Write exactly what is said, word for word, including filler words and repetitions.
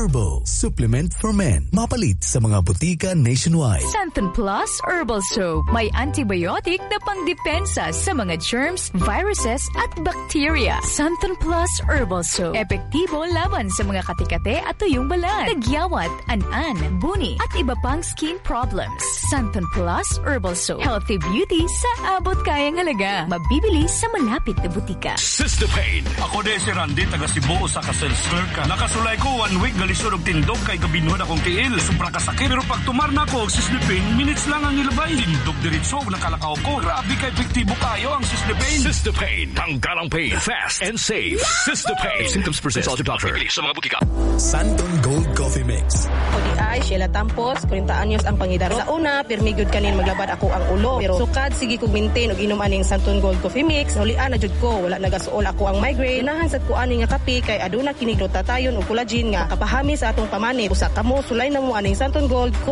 Herbal Supplement for Men. Mapalit sa mga butika nationwide. Santon Plus Herbal Soap. May antibiotic na pangdepensa sa mga germs, viruses at bacteria. Santon Plus Herbal Soap. Epektibo laban sa mga katikate at tuyong balat, tagyawat, an-an, buni at iba pang skin problems. Santon Plus Herbal Soap. Healthy beauty sa abot kayang halaga. Mabibili sa malapit na butika. Sister Pain. Ako de si Randy, taga Cebu sa Kaselsker ka. Nakasulay ko one week galisod og tindog kay kabinuhan akong tiil. Sobra kasakit. Pero pag tumar na ako, Sister Pain, minutes lang ang ilabay. Tindog diritso, nakalakaw ko. Grabe ka epektibo kayo ang Sister Pain. Sister Pain. Tanggalang pain. Fast and safe. Sister Pain. Symptoms persist. Consult your doctor. Bibili sa mga butika. Santon Gold Coffee Mix. O di ay, Sheila Tampos, forty anyos ang pangidaro. Sa una, pirmigod kanin maglabad ako ang ulo. Pero sukad, sige kong maintain og inom aning Santon Gold Coffee Mix. Nulian na jud ko, wala nagasuol ako ang migraine. Unahan sad ko ani nga kape kay aduna kini glutatayon ug collagen nga kapahami sa atong pamani. Usa kamo sulay na mo aning Santon Gold